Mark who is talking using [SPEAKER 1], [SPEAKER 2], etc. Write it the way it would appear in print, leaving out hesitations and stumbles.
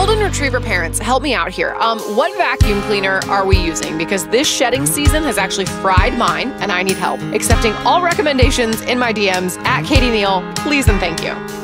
[SPEAKER 1] Golden Retriever parents, help me out here. What vacuum cleaner are we using? Because this shedding season has actually fried mine, and I need help. Accepting all recommendations in my DMs at Katie Neal. Please and thank you.